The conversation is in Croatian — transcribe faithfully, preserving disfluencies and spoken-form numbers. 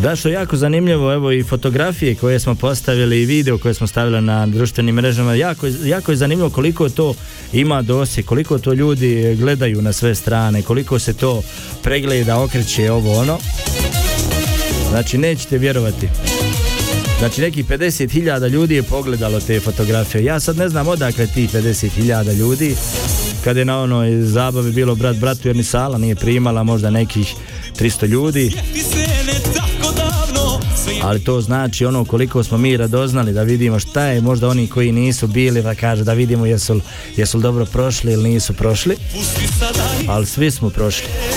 Da, što je jako zanimljivo, evo i fotografije koje smo postavili i video koje smo stavili na društvenim mrežama, jako, jako je zanimljivo koliko to ima doseg, koliko to ljudi gledaju na sve strane, koliko se to pregleda, okreće ovo ono. Znači nećete vjerovati. Znači nekih pedeset hiljada ljudi je pogledalo te fotografije. Ja sad ne znam odakle tih pedeset hiljada ljudi, kad je na onoj zabavi bilo brat bratu jer ni sala nije primala, možda nekih tristo ljudi. Ali to znači ono koliko smo mi radoznali da vidimo šta je, možda oni koji nisu bili da kaže da vidimo jesu, jesu dobro prošli ili nisu prošli. Ali svi smo prošli.